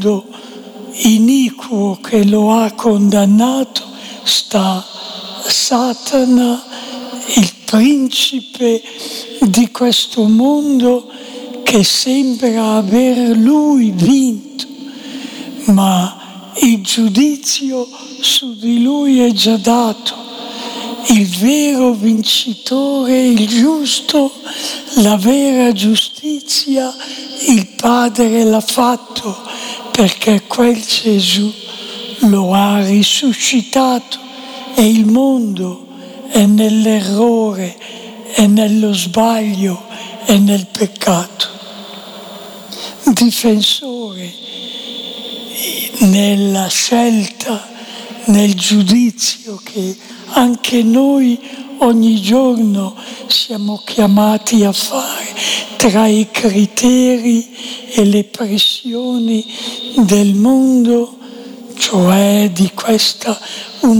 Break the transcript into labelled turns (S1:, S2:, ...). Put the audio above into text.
S1: iniquo che lo ha condannato sta Satana, il principe di questo mondo, che sembra aver lui vinto, ma il giudizio su di lui è già dato. Il vero vincitore, il giusto, la vera giustizia, il Padre l'ha fatto, perché quel Gesù lo ha risuscitato e il mondo è nell'errore, è nello sbaglio, è nel peccato. Difensore nella scelta, nel giudizio che anche noi ogni giorno siamo chiamati a fare tra i criteri e le pressioni del mondo, cioè di questa